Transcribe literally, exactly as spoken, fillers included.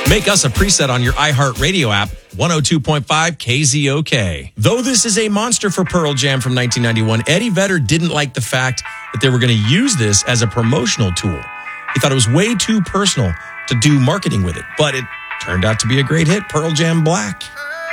Make us a preset on your iHeartRadio app, one oh two point five K Z O K. Though this is a monster for Pearl Jam from nineteen ninety-one, Eddie Vedder didn't like the fact that they were going to use this as a promotional tool. He thought it was way too personal to do marketing with it, but it turned out to be a great hit, Pearl Jam Black.